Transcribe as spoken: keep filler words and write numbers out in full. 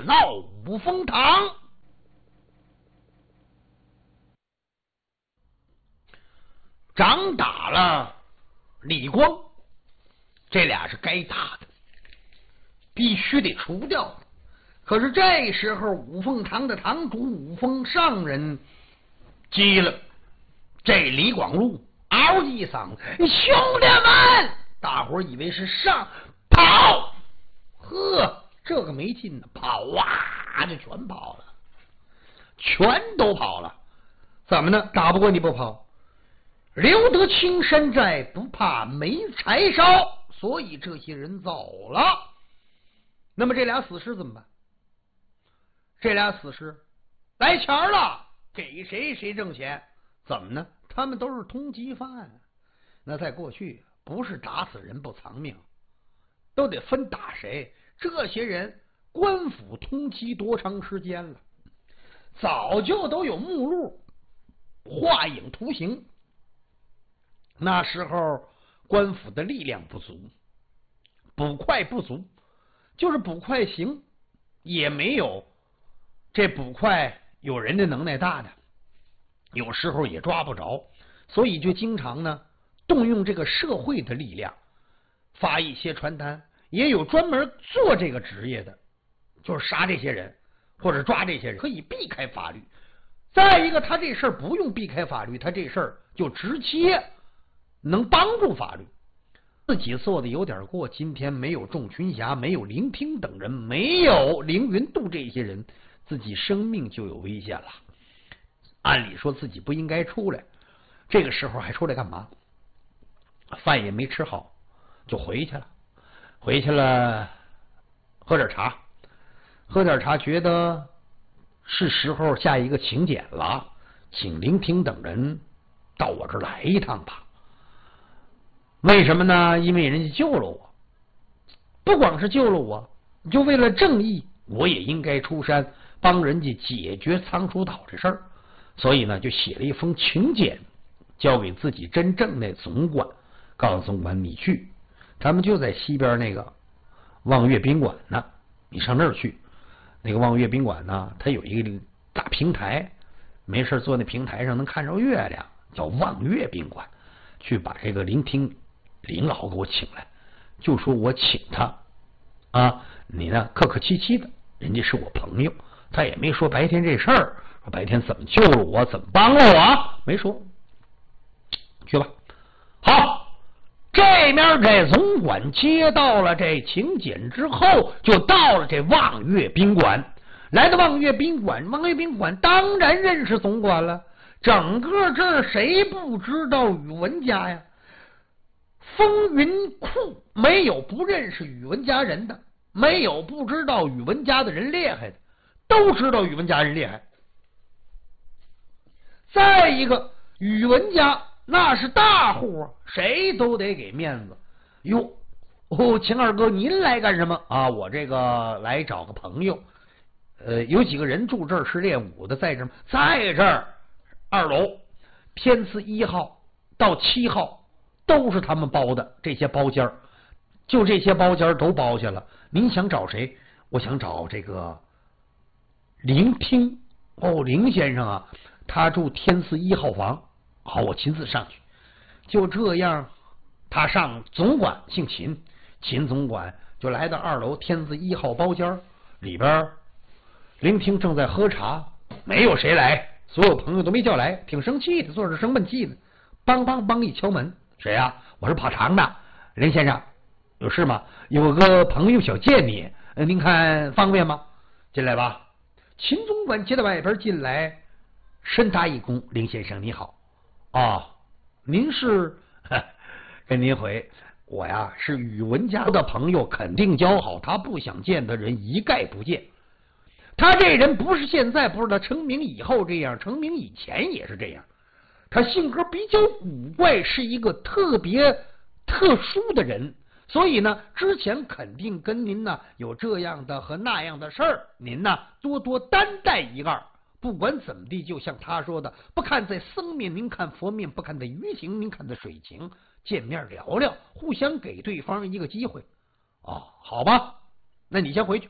闹五凤堂。掌打了李光，这俩是该打的，必须得除掉的。可是这时候五凤堂的堂主五凤上人急了，这李广禄嗷一嗓子：“兄弟们！”大伙以为是上跑，呵，这个没劲呢，跑啊就全跑了，全都跑了。怎么呢？打不过你不跑？留得青山在，不怕没柴烧，所以这些人走了。那么这俩死尸怎么办？这俩死尸来钱了，给谁谁挣钱。怎么呢？他们都是通缉犯。那在过去不是打死人不偿命，都得分打谁。这些人官府通缉多长时间了，早就都有目录，画影图形。那时候官府的力量不足，捕快不足，就是捕快行也没有这捕快有人的能耐大的，有时候也抓不着，所以就经常呢动用这个社会的力量，发一些传单，也有专门做这个职业的，就是杀这些人或者抓这些人，可以避开法律。再一个，他这事儿不用避开法律，他这事儿就直接能帮助法律。自己做的有点过，今天没有众群侠，没有聆听等人，没有凌云渡这些人，自己生命就有危险了。按理说自己不应该出来，这个时候还出来干嘛？饭也没吃好就回去了，回去了喝点茶，喝点茶觉得是时候下一个请柬了，请聆听等人到我这儿来一趟吧。为什么呢？因为人家救了我，不光是救了我，就为了正义，我也应该出山帮人家解决仓鼠岛这事儿。所以呢，就写了一封请柬，交给自己真正的总管，告诉总管你去，他们就在西边那个望月宾馆呢，你上那儿去。那个望月宾馆呢，它有一个大平台，没事坐那平台上能看着月亮，叫望月宾馆。去把这个聆听林老给我请来，就说我请他啊，你呢客客气气的，人家是我朋友，他也没说白天这事儿，说白天怎么救了我，怎么帮了我，没说。去吧。好，这面这总管接到了这请柬之后，就到了这望月宾馆。来到望月宾馆，望月宾馆当然认识总管了。整个这儿谁不知道宇文家呀？风云库没有不认识宇文家人的，没有不知道宇文家的人厉害的，都知道宇文家人厉害。再一个，宇文家那是大户啊，谁都得给面子。哟，哦，秦二哥，您来干什么啊？我这个来找个朋友，呃，有几个人住这儿是练武的，在这儿，在这儿。二楼天赐一号到七号都是他们包的，这些包间就这些包间都包下了。您想找谁？我想找这个聆听。哦，林先生啊，他住天赐一号房。好，我亲自上去。就这样，他上总管姓秦，秦总管就来到二楼天赐一号包间里边，聆听正在喝茶，没有谁来。所有朋友都没叫来，挺生气的，坐着生闷气的。梆梆梆一敲门，谁呀、啊？我是跑堂的，林先生，有事吗？有个朋友想见你，呃、您看方便吗？进来吧。秦总管接到外边进来，深搭一躬：“林先生你好。哦，您是？跟您回，我呀是宇文家的朋友，肯定交好，他不想见的人一概不见。他这人不是现在，不是他成名以后这样，成名以前也是这样。他性格比较古怪，是一个特别特殊的人，所以呢，之前肯定跟您呢有这样的和那样的事儿，您呢多多担待一二。不管怎么地，就像他说的，不看在僧面，您看佛面；不看在鱼形，您看在水情。见面聊聊，互相给对方一个机会。哦，好吧，那你先回去。